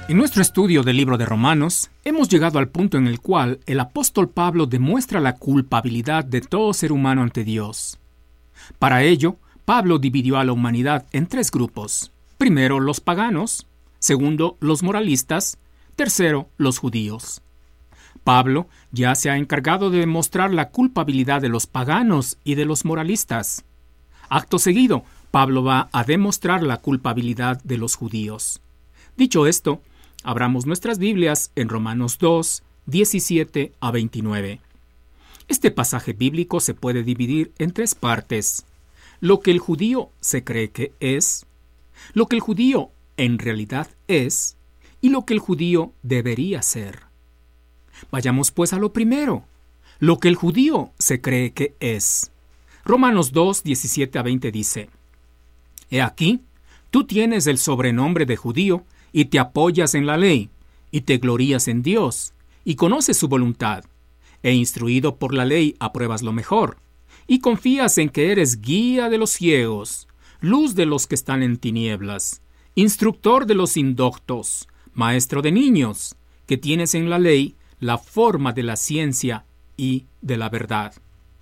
En nuestro estudio del libro de Romanos, hemos llegado al punto en el cual el apóstol Pablo demuestra la culpabilidad de todo ser humano ante Dios. Para ello, Pablo dividió a la humanidad en tres grupos. Primero, los paganos. Segundo, los moralistas. Tercero, los judíos. Pablo ya se ha encargado de demostrar la culpabilidad de los paganos y de los moralistas. Acto seguido, Pablo va a demostrar la culpabilidad de los judíos. Dicho esto, abramos nuestras Biblias en Romanos 2, 17 a 29. Este pasaje bíblico se puede dividir en tres partes: lo que el judío se cree que es, lo que el judío en realidad es, y lo que el judío debería ser. Vayamos pues a lo primero, lo que el judío se cree que es. Romanos 2, 17 a 20 dice: He aquí, tú tienes el sobrenombre de judío, y te apoyas en la ley, y te glorías en Dios, y conoces su voluntad, e instruido por la ley apruebas lo mejor, y confías en que eres guía de los ciegos, luz de los que están en tinieblas, instructor de los indoctos, maestro de niños, que tienes en la ley la forma de la ciencia y de la verdad.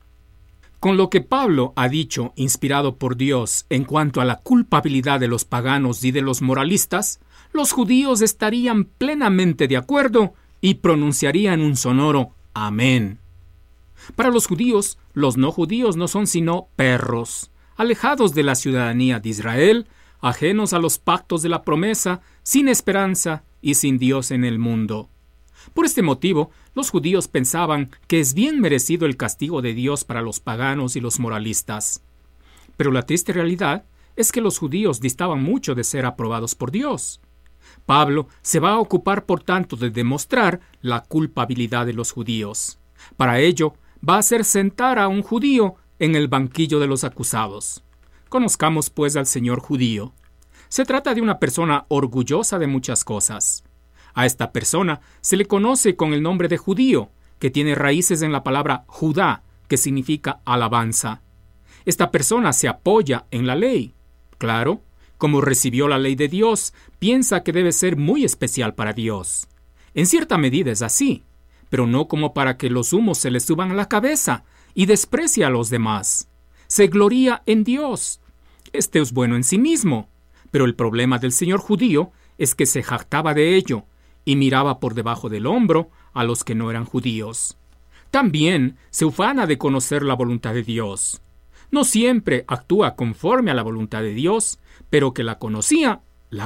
Con lo que Pablo ha dicho, inspirado por Dios, en cuanto a la culpabilidad de los paganos y de los moralistas, los judíos estarían plenamente de acuerdo y pronunciarían un sonoro amén. Para los judíos, los no judíos no son sino perros, alejados de la ciudadanía de Israel, ajenos a los pactos de la promesa, sin esperanza y sin Dios en el mundo. Por este motivo, los judíos pensaban que es bien merecido el castigo de Dios para los paganos y los moralistas. Pero la triste realidad es que los judíos distaban mucho de ser aprobados por Dios. Pablo se va a ocupar, por tanto, de demostrar la culpabilidad de los judíos. Para ello, va a hacer sentar a un judío en el banquillo de los acusados. Conozcamos, pues, al señor judío. Se trata de una persona orgullosa de muchas cosas. A esta persona se le conoce con el nombre de judío, que tiene raíces en la palabra Judá, que significa alabanza. Esta persona se apoya en la ley. Claro, como recibió la ley de Dios, piensa que debe ser muy especial para Dios. En cierta medida es así, pero no como para que los humos se le suban a la cabeza y desprecie a los demás. Se gloría en Dios. Este es bueno en sí mismo, pero el problema del señor judío es que se jactaba de ello y miraba por debajo del hombro a los que no eran judíos. También se ufana de conocer la voluntad de Dios. No siempre actúa conforme a la voluntad de Dios, pero que la conocía.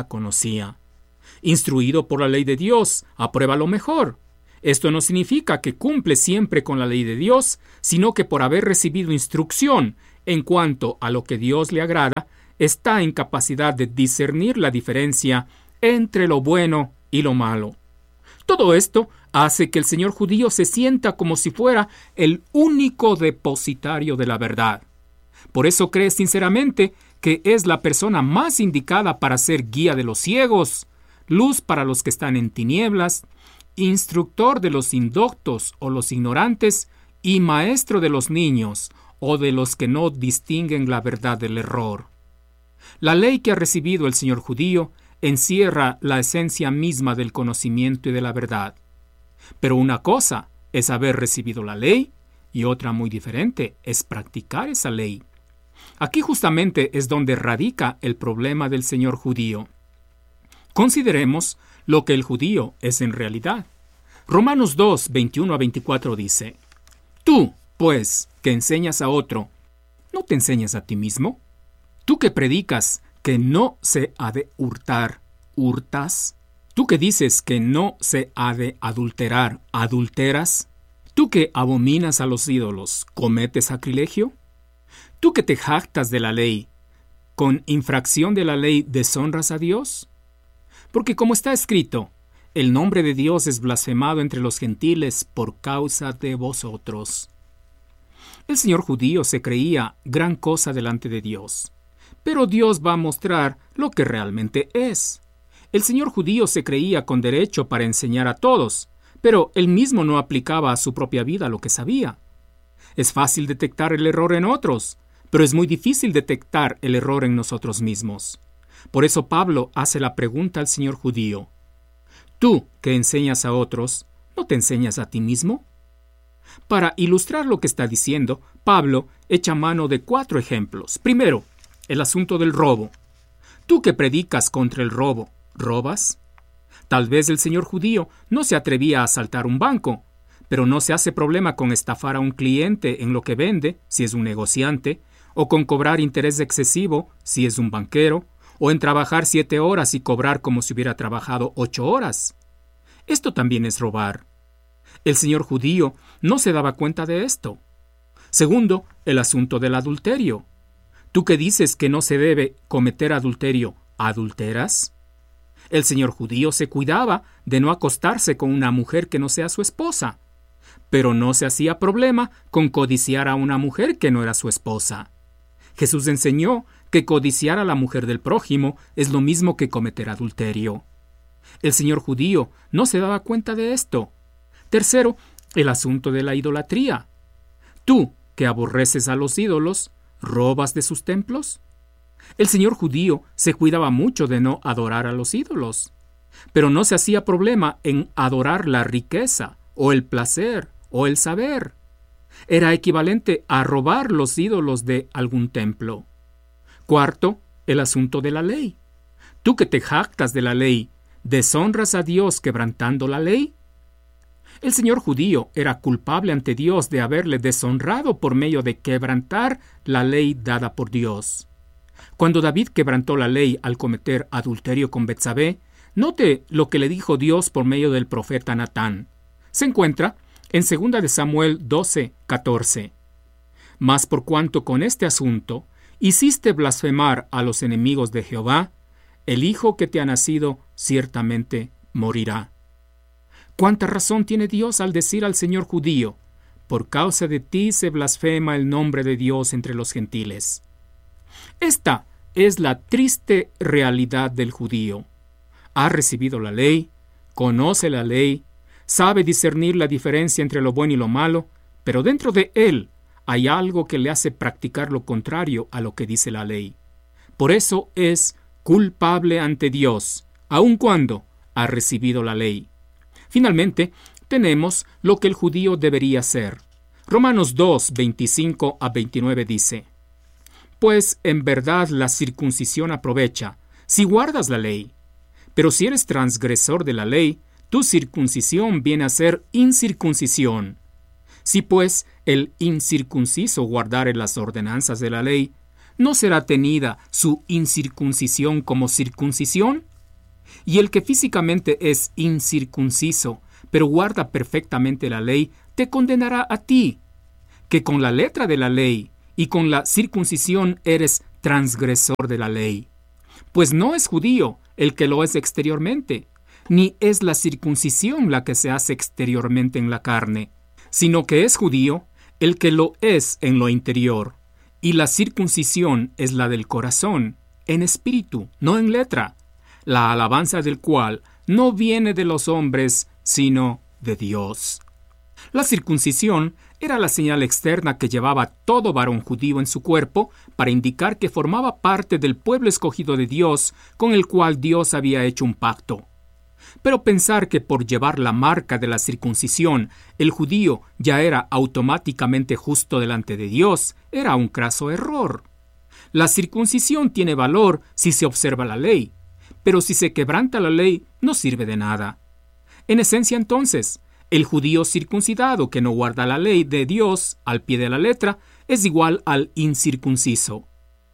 Instruido por la ley de Dios, aprueba lo mejor. Esto no significa que cumple siempre con la ley de Dios, sino que por haber recibido instrucción en cuanto a lo que Dios le agrada, está en capacidad de discernir la diferencia entre lo bueno y lo malo. Todo esto hace que el señor judío se sienta como si fuera el único depositario de la verdad. Por eso cree sinceramente que es la persona más indicada para ser guía de los ciegos, luz para los que están en tinieblas, instructor de los indoctos o los ignorantes y maestro de los niños o de los que no distinguen la verdad del error. La ley que ha recibido el señor judío encierra la esencia misma del conocimiento y de la verdad. Pero una cosa es haber recibido la ley y otra muy diferente es practicar esa ley. Aquí justamente es donde radica el problema del señor judío. Consideremos lo que el judío es en realidad. Romanos 2, 21 a 24 dice: Tú, pues, que enseñas a otro, ¿no te enseñas a ti mismo? Tú que predicas que no se ha de hurtar, ¿hurtas? Tú que dices que no se ha de adulterar, ¿adulteras? Tú que abominas a los ídolos, ¿cometes sacrilegio? Tú que te jactas de la ley, ¿con infracción de la ley deshonras a Dios? Porque como está escrito, el nombre de Dios es blasfemado entre los gentiles por causa de vosotros. El señor judío se creía gran cosa delante de Dios, pero Dios va a mostrar lo que realmente es. El señor judío se creía con derecho para enseñar a todos, pero él mismo no aplicaba a su propia vida lo que sabía. Es fácil detectar el error en otros, pero es muy difícil detectar el error en nosotros mismos. Por eso Pablo hace la pregunta al señor judío: Tú, que enseñas a otros, ¿no te enseñas a ti mismo? Para ilustrar lo que está diciendo, Pablo echa mano de 4 ejemplos. Primero, el asunto del robo. Tú que predicas contra el robo, ¿robas? Tal vez el señor judío no se atrevía a asaltar un banco, pero no se hace problema con estafar a un cliente en lo que vende, si es un negociante, o con cobrar interés excesivo, si es un banquero, o en trabajar 7 horas y cobrar como si hubiera trabajado 8 horas. Esto también es robar. El señor judío no se daba cuenta de esto. Segundo, el asunto del adulterio. Tú que dices que no se debe cometer adulterio, ¿adulteras? El señor judío se cuidaba de no acostarse con una mujer que no sea su esposa, pero no se hacía problema con codiciar a una mujer que no era su esposa. Jesús enseñó que codiciar a la mujer del prójimo es lo mismo que cometer adulterio. El señor judío no se daba cuenta de esto. Tercero, el asunto de la idolatría. Tú, que aborreces a los ídolos, ¿robas de sus templos? El señor judío se cuidaba mucho de no adorar a los ídolos, pero no se hacía problema en adorar la riqueza, o el placer, o el saber. Era equivalente a robar los ídolos de algún templo. Cuarto, el asunto de la ley. Tú que te jactas de la ley, ¿deshonras a Dios quebrantando la ley? El señor judío era culpable ante Dios de haberle deshonrado por medio de quebrantar la ley dada por Dios. Cuando David quebrantó la ley al cometer adulterio con Betsabé, note lo que le dijo Dios por medio del profeta Natán. Se encuentra en 2 de Samuel 12:14. Mas por cuanto con este asunto hiciste blasfemar a los enemigos de Jehová, el hijo que te ha nacido ciertamente morirá. ¿Cuánta razón tiene Dios al decir al señor judío: por causa de ti se blasfema el nombre de Dios entre los gentiles? Esta es la triste realidad del judío. Ha recibido la ley, conoce la ley, sabe discernir la diferencia entre lo bueno y lo malo, pero dentro de él hay algo que le hace practicar lo contrario a lo que dice la ley. Por eso es culpable ante Dios, aun cuando ha recibido la ley. Finalmente, tenemos lo que el judío debería ser. Romanos 2:25-29 dice: Pues en verdad la circuncisión aprovecha, si guardas la ley. Pero si eres transgresor de la ley, tu circuncisión viene a ser incircuncisión. Si pues el incircunciso guardare las ordenanzas de la ley, ¿no será tenida su incircuncisión como circuncisión? Y el que físicamente es incircunciso, pero guarda perfectamente la ley, te condenará a ti, que con la letra de la ley y con la circuncisión eres transgresor de la ley. Pues no es judío el que lo es exteriormente, ni es la circuncisión la que se hace exteriormente en la carne, sino que es judío el que lo es en lo interior, y la circuncisión es la del corazón, en espíritu, no en letra, la alabanza del cual no viene de los hombres, sino de Dios. La circuncisión era la señal externa que llevaba todo varón judío en su cuerpo para indicar que formaba parte del pueblo escogido de Dios con el cual Dios había hecho un pacto. Pero pensar que por llevar la marca de la circuncisión el judío ya era automáticamente justo delante de Dios era un craso error. La circuncisión tiene valor si se observa la ley, pero si se quebranta la ley no sirve de nada. En esencia, entonces, el judío circuncidado que no guarda la ley de Dios al pie de la letra es igual al incircunciso.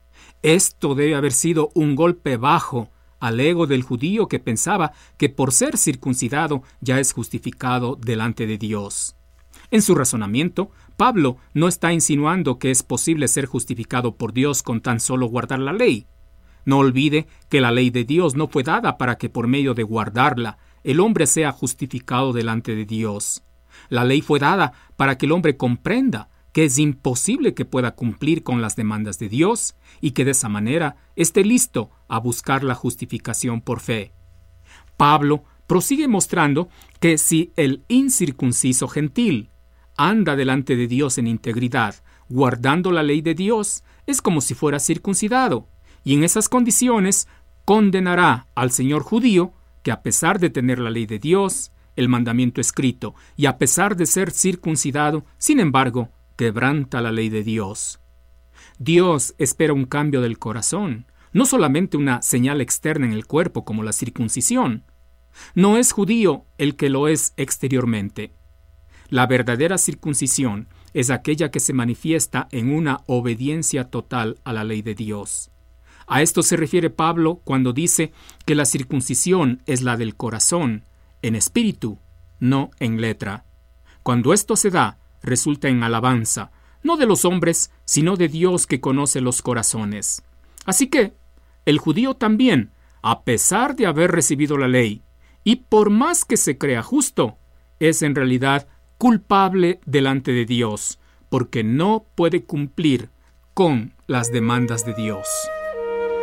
Esto debe haber sido un golpe bajo al ego del judío que pensaba que por ser circuncidado ya es justificado delante de Dios. En su razonamiento, Pablo no está insinuando que es posible ser justificado por Dios con tan solo guardar la ley. No olvide que la ley de Dios no fue dada para que por medio de guardarla el hombre sea justificado delante de Dios. La ley fue dada para que el hombre comprenda que es imposible que pueda cumplir con las demandas de Dios y que de esa manera esté listo a buscar la justificación por fe. Pablo prosigue mostrando que si el incircunciso gentil anda delante de Dios en integridad, guardando la ley de Dios, es como si fuera circuncidado, y en esas condiciones condenará al señor judío que a pesar de tener la ley de Dios, el mandamiento escrito, y a pesar de ser circuncidado, sin embargo, quebranta la ley de Dios. Dios espera un cambio del corazón, no solamente una señal externa en el cuerpo como la circuncisión. No es judío el que lo es exteriormente. La verdadera circuncisión es aquella que se manifiesta en una obediencia total a la ley de Dios. A esto se refiere Pablo cuando dice que la circuncisión es la del corazón, en espíritu, no en letra. Cuando esto se da, resulta en alabanza, no de los hombres, sino de Dios que conoce los corazones. Así que, el judío también, a pesar de haber recibido la ley, y por más que se crea justo, es en realidad culpable delante de Dios, porque no puede cumplir con las demandas de Dios.